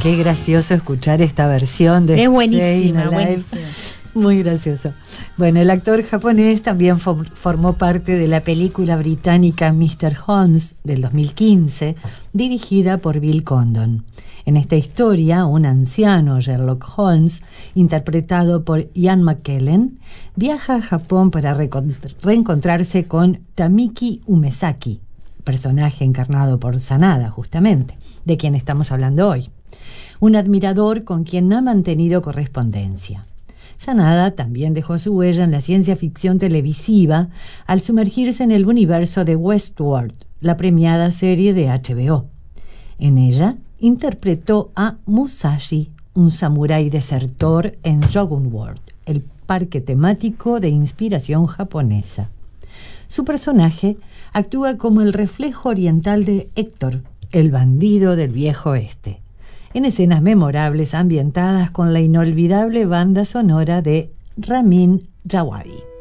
Qué gracioso escuchar esta versión de Es buenísima, Staying Alive. buenísima. Muy gracioso. Bueno, el actor japonés también formó parte de la película británica Mr. Holmes del 2015, dirigida por Bill Condon. En esta historia, un anciano Sherlock Holmes, interpretado por Ian McKellen, viaja a Japón para reencontrarse con Tamiki Umesaki, personaje encarnado por Sanada, justamente, de quien estamos hablando hoy. Un admirador con quien ha mantenido correspondencia. Sanada también dejó su huella en la ciencia ficción televisiva al sumergirse en el universo de Westworld, la premiada serie de HBO. En ella interpretó a Musashi, un samurái desertor en Shogun World, el parque temático de inspiración japonesa. Su personaje actúa como el reflejo oriental de Héctor, el bandido del viejo oeste, en escenas memorables ambientadas con la inolvidable banda sonora de Ramin Djawadi.